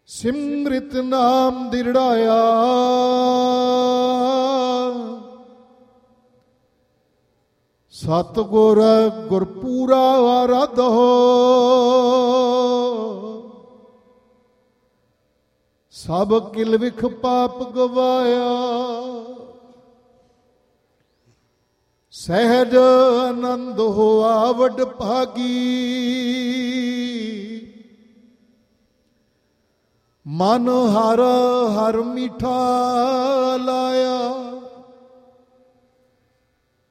ਸਿਮਰਿਤ ਨਾਮ ਦਿੜਾਇਆ, ਸਤਿਗੁਰ ਗੁਰਪੂਰਾ ਆਰਾਧੋ, ਸਭ ਕਿਲ ਵਿਖ ਪਾਪ ਗਵਾਇਆ। ਸਹਿਜ ਆਨੰਦ ਹੋਆ ਵਡ ਭਾਗੀ, ਮਨ ਹਰ ਹਰ ਮਿਠਾ ਲਾਇਆ।